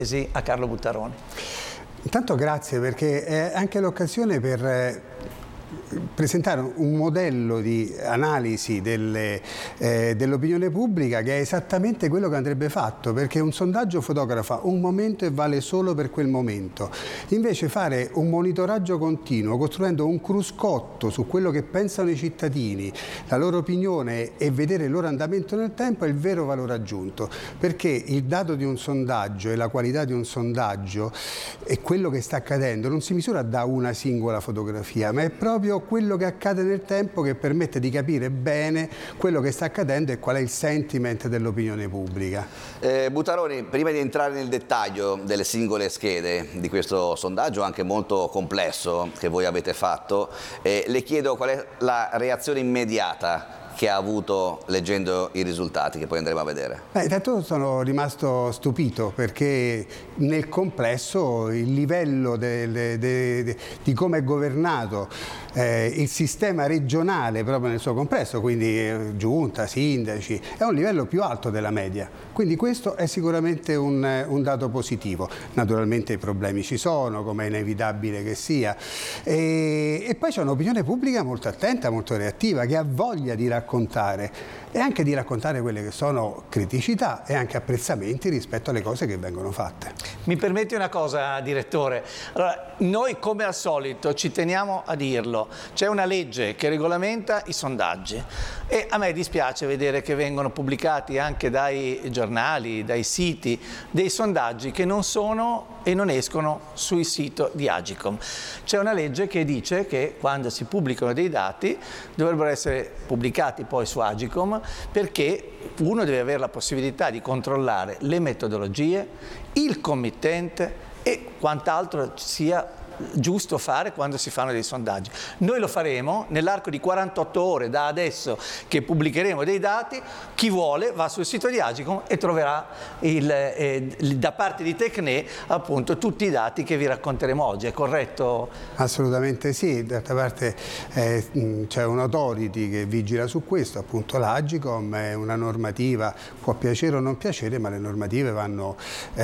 a Carlo Buttaroni. Intanto grazie, perché è anche l'occasione per presentare un modello di analisi dell'opinione pubblica che è esattamente quello che andrebbe fatto, perché un sondaggio fotografa un momento e vale solo per quel momento. Invece fare un monitoraggio continuo, costruendo un cruscotto su quello che pensano i cittadini, la loro opinione, e vedere il loro andamento nel tempo, è il vero valore aggiunto, perché il dato di un sondaggio e la qualità di un sondaggio e quello che sta accadendo non si misura da una singola fotografia, ma è proprio quello che accade nel tempo che permette di capire bene quello che sta accadendo e qual è il sentiment dell'opinione pubblica. Buttaroni, prima di entrare nel dettaglio delle singole schede di questo sondaggio anche molto complesso che voi avete fatto, le chiedo qual è la reazione immediata che ha avuto leggendo i risultati che poi andremo a vedere. Intanto sono rimasto stupito, perché nel complesso il livello di come è governato il sistema regionale proprio nel suo complesso, quindi giunta, sindaci, è un livello più alto della media, quindi questo è sicuramente un dato positivo. Naturalmente i problemi ci sono, come è inevitabile che sia, e poi c'è un'opinione pubblica molto attenta, molto reattiva, che ha voglia di raccontare, e anche di raccontare quelle che sono criticità e anche apprezzamenti rispetto alle cose che vengono fatte. Mi permetti una cosa, direttore? Allora, noi come al solito ci teniamo a dirlo, c'è una legge che regolamenta i sondaggi e a me dispiace vedere che vengono pubblicati anche dai giornali, dai siti, dei sondaggi che non sono e non escono sul sito di Agicom. C'è una legge che dice che quando si pubblicano dei dati dovrebbero essere pubblicati poi su Agicom, perché uno deve avere la possibilità di controllare le metodologie, il committente e quant'altro sia giusto fare quando si fanno dei sondaggi. Noi lo faremo nell'arco di 48 ore da adesso che pubblicheremo dei dati. Chi vuole va sul sito di Agicom e troverà da parte di Tecne appunto tutti i dati che vi racconteremo oggi. È corretto? Assolutamente sì, d'altra parte c'è un'autority che vigila su questo, appunto l'Agicom. È una normativa, può piacere o non piacere, ma le normative vanno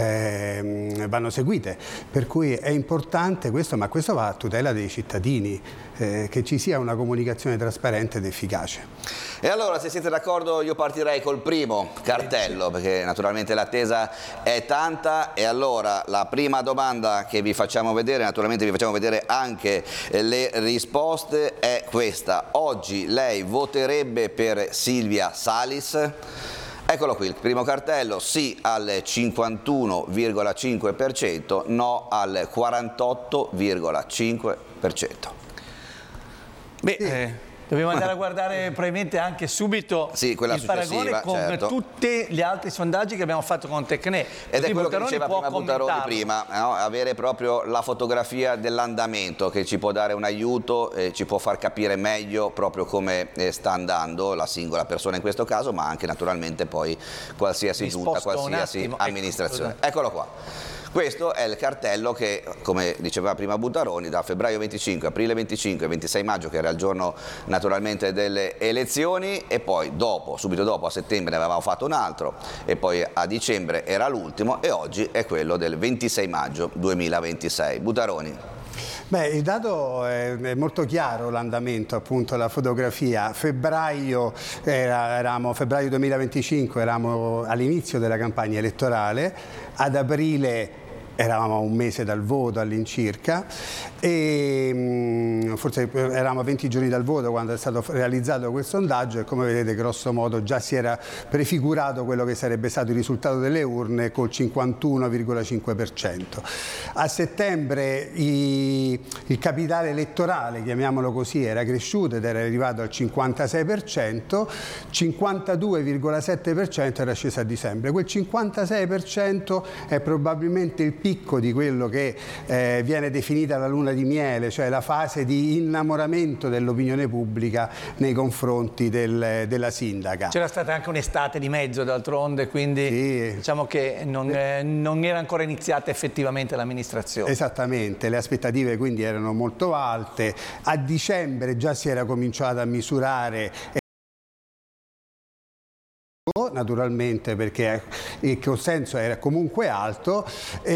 seguite, per cui è importante questo, ma questo va a tutela dei cittadini, che ci sia una comunicazione trasparente ed efficace. E allora, se siete d'accordo, io partirei col primo cartello, perché naturalmente l'attesa è tanta. E allora la prima domanda che vi facciamo vedere, naturalmente vi facciamo vedere anche le risposte, è questa: oggi lei voterebbe per Silvia Salis? Eccolo qui, il primo cartello: sì al 51,5%, no al 48,5%. Beh, dobbiamo andare a guardare probabilmente anche subito il paragone con tutti gli altri sondaggi che abbiamo fatto con Tecne. Ed è quello che diceva prima Buttaroni prima, no? Avere proprio la fotografia dell'andamento che ci può dare un aiuto, ci può far capire meglio proprio come sta andando la singola persona in questo caso, ma anche naturalmente poi qualsiasi giunta, qualsiasi amministrazione. Eccolo qua. Questo è il cartello che, come diceva prima Buttaroni, da febbraio 25, aprile 25 e 26 maggio, che era il giorno naturalmente delle elezioni, e poi dopo, subito dopo, a settembre ne avevamo fatto un altro, e poi a dicembre era l'ultimo, e oggi è quello del 26 maggio 2026. Buttaroni. Beh, il dato è molto chiaro, l'andamento, appunto, la fotografia. Febbraio 2025 eravamo all'inizio della campagna elettorale, ad aprile eravamo a un mese dal voto all'incirca, e forse eravamo a 20 giorni dal voto quando è stato realizzato quel sondaggio, e come vedete grosso modo già si era prefigurato quello che sarebbe stato il risultato delle urne col 51,5%. A settembre il capitale elettorale, chiamiamolo così, era cresciuto ed era arrivato al 56%, 52,7% era sceso a dicembre. Quel 56% è probabilmente il picco di quello che viene definita la luna di miele, cioè la fase di innamoramento dell'opinione pubblica nei confronti della sindaca. C'era stata anche un'estate di mezzo, d'altronde, quindi sì, diciamo che non era ancora iniziata effettivamente l'amministrazione. Esattamente, le aspettative quindi erano molto alte. A dicembre già si era cominciato a misurare naturalmente, perché il consenso era comunque alto.